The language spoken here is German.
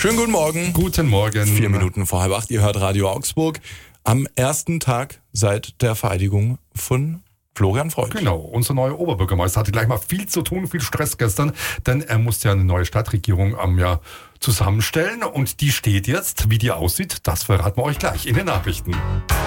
Schönen guten Morgen. Guten Morgen. 4 Minuten vor 7:30, ihr hört Radio Augsburg. Am ersten Tag seit der Vereidigung von Florian Freund. Genau, unser neuer Oberbürgermeister hatte gleich mal viel zu tun, viel Stress gestern, denn er musste ja eine neue Stadtregierung zusammenstellen und die steht jetzt. Wie die aussieht, das verraten wir euch gleich in den Nachrichten.